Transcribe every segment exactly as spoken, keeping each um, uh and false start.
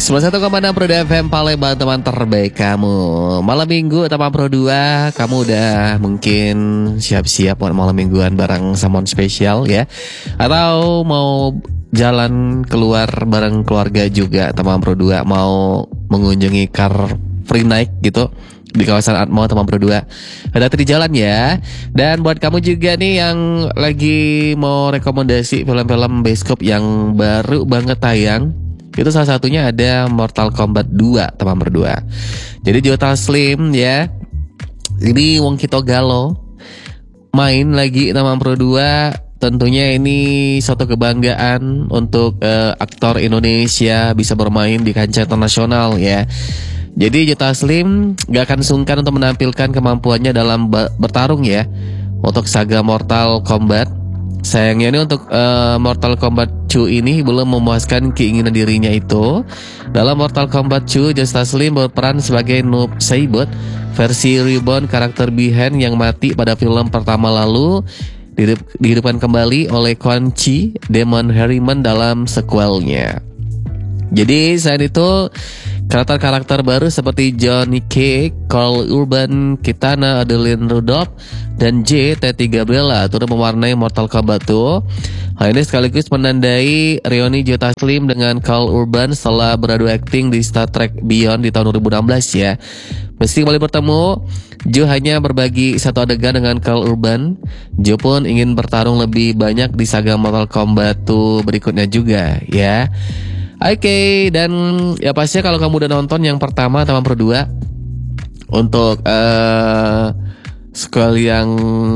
sembilan puluh satu koma enam Pro F M Palembang, teman terbaik kamu. Malam minggu teman Pro dua, kamu udah mungkin siap-siap buat malam mingguan bareng someone spesial ya, atau mau jalan keluar bareng keluarga juga teman Pro dua, mau mengunjungi Car Free Night gitu di kawasan Atmo teman Pro dua. Hati-hati di jalan ya. Dan buat kamu juga nih yang lagi mau rekomendasi film-film bioskop yang baru banget tayang, itu salah satunya ada Mortal Kombat dua teman berdua. Jadi Joe Taslim ya, ini Wong Kito Galo main lagi teman Pro dua. Tentunya ini suatu kebanggaan untuk uh, aktor Indonesia bisa bermain di kancah internasional ya. Jadi Joe Taslim gak akan sungkan untuk menampilkan kemampuannya dalam bertarung ya untuk saga Mortal Kombat. Sayangnya ini untuk uh, Mortal Kombat dua ini belum memuaskan keinginan dirinya itu. Dalam Mortal Kombat dua, Joe Taslim berperan sebagai Noob Saibot, versi reborn karakter Bihan yang mati pada film pertama lalu dihidup, dihidupkan kembali oleh Quan Chi, Demon Harriman dalam sequelnya. Jadi selain itu, karakter-karakter baru seperti Johnny Cage, Karl Urban, Kitana, Adeline Rudolph, dan J T tiga Bella turut mewarnai Mortal Kombat dua. Hal ini sekaligus menandai reuni Joe Taslim dengan Karl Urban setelah beradu akting di Star Trek Beyond di tahun dua ribu enam belas ya. Meski kembali bertemu, Joe hanya berbagi satu adegan dengan Karl Urban. Joe pun ingin bertarung lebih banyak di saga Mortal Kombat dua berikutnya juga ya. Oke, okay, dan ya pastinya kalau kamu udah nonton yang pertama teman Pro dua, untuk uh, sequel yang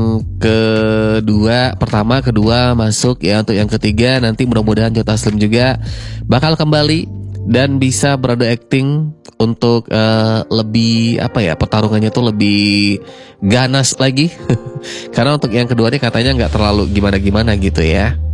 kedua, pertama, kedua masuk ya, untuk yang ketiga nanti mudah-mudahan Joe Taslim juga bakal kembali dan bisa beradu acting untuk uh, lebih apa ya, pertarungannya tuh lebih ganas lagi. Karena untuk yang kedua ini katanya nggak terlalu gimana-gimana gitu ya.